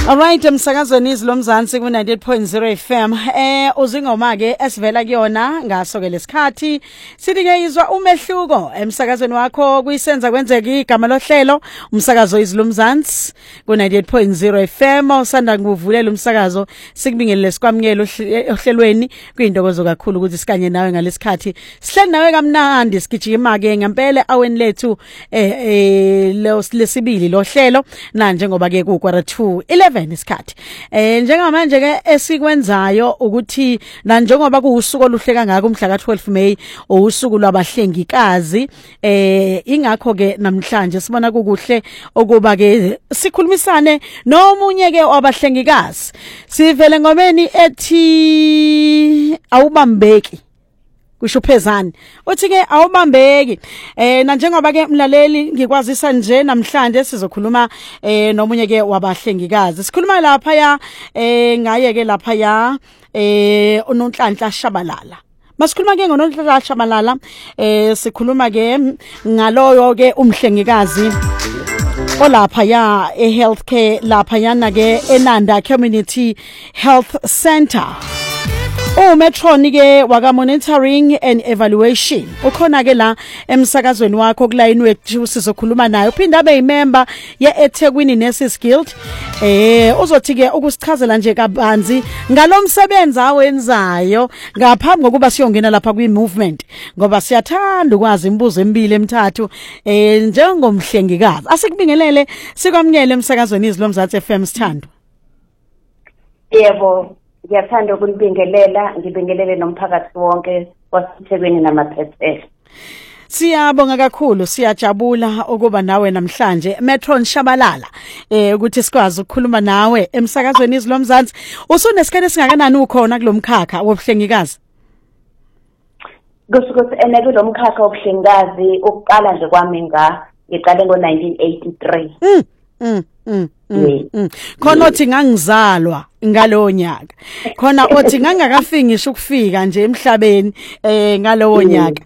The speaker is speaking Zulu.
Alright, umsakazweni izilomzansi ku 98.0 FM. Uzingoma ke esivela kuyona ngaso ke lesikhathi sithi ke izwa umehluko emsakazweni wakho kuyisenza kwenzeka igama lohlelo umsakazo izilomzansi ku 98.0 FM. Usanda kuvulela umsakazo sikubingelele sikwamukela ohlelweni kuyintokozo kakhulu ukuthi sikanye nawe ngalesikhathi sihleli nawe kamnandi sigijima ke ngempela aweni lethu lesibili lohlelo na njengoba ke ku quarter to 11 isikhathi njengamanje ke esikwenzayo ukuthi na njengoba kuusuku oluhle kangaka umhla ka12 May usuku lwabahlengikazi ingakho ke namhlanje sibona kukuhle ukuba ke sikhulumisane nomunye ke wabahlengikazi sivele ngomeni ethi awubambeki kusho phezani uthi ke awubambeki na njengoba ke mlaleli ngikwazisa nje namhlanje sizokhuluma nomunye ke wabahlengikazi sikhuluma lapha ya ngaye ke lapha ya uNonhlanhla Shabalala masikhuluma ke ngoNonhlanhla Shabalala sikhuluma ke ngaloyo ke umhlengikazi olapha ya healthcare lapha yana ke eNanda Community Health Center Metron ke waka monitoring and evaluation ukhona ke la emsakazweni wakho kuline wethu sizokhuluma naye uphinda abe yimember yeEthekwini Nurses Guild uzothi ke ukusichazela nje kabanzi ngalomsebenzi awenzayo ngaphambi kokuba siyongena lapha kwi-movement ngoba siyathanda ukwazi imibuzo emibili emithathu njengomhlengikazi asikubingelele sikwamukele emsakazweni izilomzansi FM sithando yebo ngiyathanda ukunibingelela ngibingelele nomphakathi wonke waseThekwini namaphethela Siyabonga kakhulu siyajabula ukuba nawe namhlanje Metron Shabalala ukuthi sikwazi ukukhuluma nawe emsakazweni izilomzansi usunesikhathi singakanani ukhona kulomkhakha wobuhlengikazi Kusukuthi kulomkhakha wobuhlengikazi ukuqala nje kwami ngiqale ngo1983 khona othi ngangizalwa ngalowo nyaka khona othi ngangakafiki ngisho ukufika nje emhlabeni ngalowo nyaka